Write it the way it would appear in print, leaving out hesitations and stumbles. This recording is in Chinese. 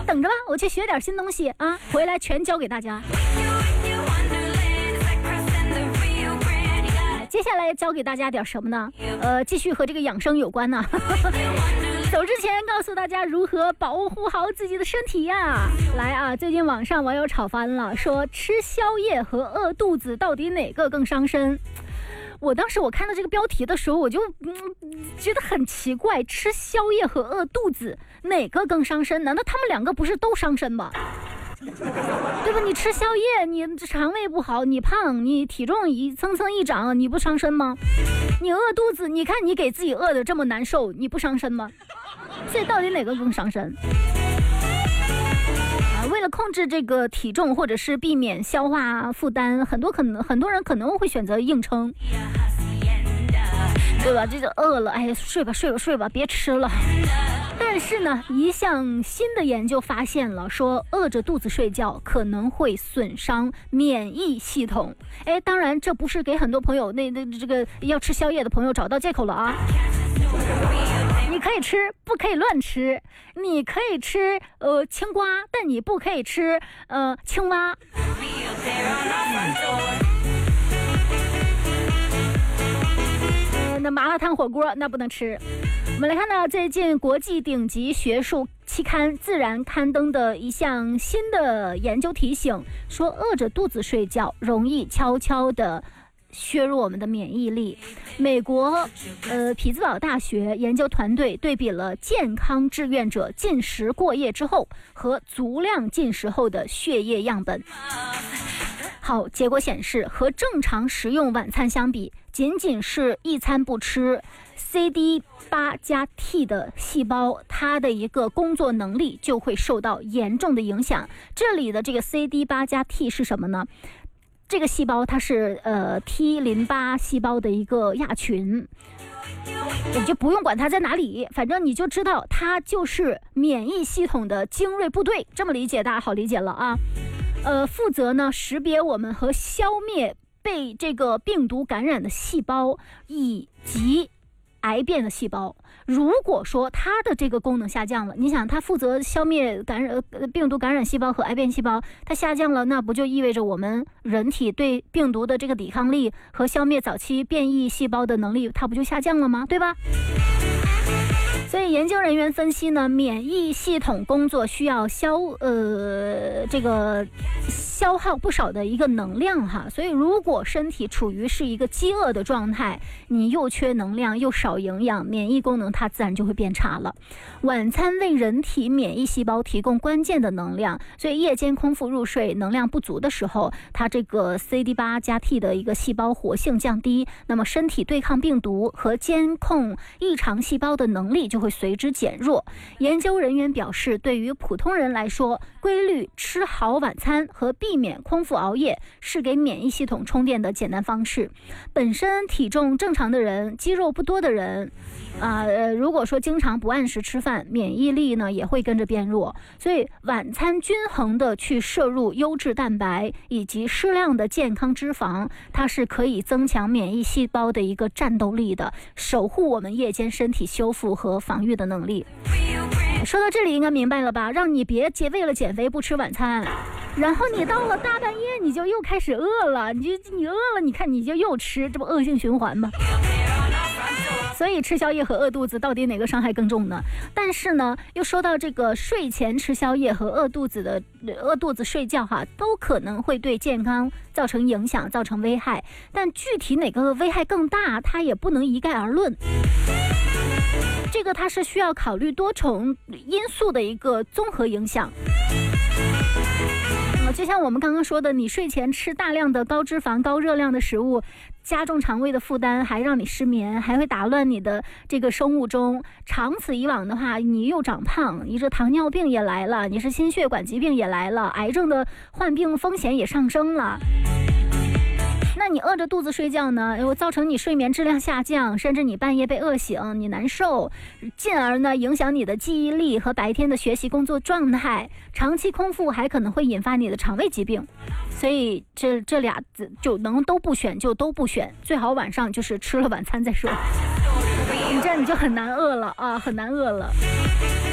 等着吧，我去学点新东西啊，回来全教给大家。接下来教给大家点什么呢？继续和这个养生有关呢。走之前告诉大家如何保护好自己的身体呀。来啊，最近网上网友吵翻了，说吃宵夜和饿肚子到底哪个更伤身？我当时看到这个标题的时候，我就觉得很奇怪，吃宵夜和饿肚子哪个更伤身？难道他们两个不是都伤身吗？对吧？你吃宵夜，你肠胃不好，你胖，你体重蹭蹭一涨，你不伤身吗？你饿肚子，你看你给自己饿得这么难受，你不伤身吗？所以到底哪个更伤身？为了控制这个体重，或者是避免消化负担，很多人可能会选择硬撑，对吧？这就饿了，哎，睡吧，别吃了。但是呢，一项新的研究发现了，说饿着肚子睡觉可能会损伤免疫系统。哎，当然这不是给很多朋友这个要吃宵夜的朋友找到借口了啊。你可以吃，不可以乱吃。你可以吃青瓜，但你不可以吃青蛙。那麻辣烫火锅那不能吃。我们来看到最近国际顶级学术期刊《自然》刊登的一项新的研究提醒，说饿着肚子睡觉容易悄悄的削弱我们的免疫力。美国匹兹堡大学研究团队对比了健康志愿者进食过夜之后和足量进食后的血液样本。好，结果显示和正常食用晚餐相比，仅仅是一餐不吃CD8+T 的细胞，它的一个工作能力就会受到严重的影响。这里的这个 CD8+T 是什么呢？这个细胞它是T 淋巴细胞的一个亚群，你就不用管它在哪里，反正你就知道它就是免疫系统的精锐部队，这么理解大家好理解了啊。负责呢识别我们和消灭被这个病毒感染的细胞以及癌变的细胞。如果说它的这个功能下降了，你想它负责消灭病毒感染细胞和癌变细胞，它下降了，那不就意味着我们人体对病毒的这个抵抗力和消灭早期变异细胞的能力，它不就下降了吗？对吧？所以研究人员分析呢，免疫系统工作需要消耗不少的一个能量哈。所以如果身体处于是一个饥饿的状态，你又缺能量又少营养，免疫功能它自然就会变差了。晚餐为人体免疫细胞提供关键的能量，所以夜间空腹入睡能量不足的时候，它这个 CD8+T 的一个细胞活性降低，那么身体对抗病毒和监控异常细胞的能力就会随之减弱。研究人员表示，对于普通人来说，规律吃好晚餐和避免空腹熬夜是给免疫系统充电的简单方式。本身体重正常的人，肌肉不多的人如果说经常不按时吃饭，免疫力呢也会跟着变弱。所以晚餐均衡的去摄入优质蛋白以及适量的健康脂肪，它是可以增强免疫细胞的一个战斗力的，守护我们夜间身体修复和防御的能力。说到这里应该明白了吧？让你别为了减肥不吃晚餐，然后你到了大半夜你就又开始饿了，你饿了，你看你就又吃，这不恶性循环吗？所以吃宵夜和饿肚子到底哪个伤害更重呢？但是呢，又说到这个睡前吃宵夜和饿肚子睡觉哈，都可能会对健康造成影响，造成危害。但具体哪个危害更大，它也不能一概而论。这个它是需要考虑多重因素的一个综合影响。就像我们刚刚说的，你睡前吃大量的高脂肪、高热量的食物，加重肠胃的负担，还让你失眠，还会打乱你的这个生物钟。长此以往的话，你又长胖，你这糖尿病也来了，你是心血管疾病也来了，癌症的患病风险也上升了。那你饿着肚子睡觉呢，又造成你睡眠质量下降，甚至你半夜被饿醒，你难受，进而呢影响你的记忆力和白天的学习工作状态。长期空腹还可能会引发你的肠胃疾病。所以这俩就能都不选就都不选，最好晚上就是吃了晚餐再说。你这样你就很难饿了啊，很难饿了。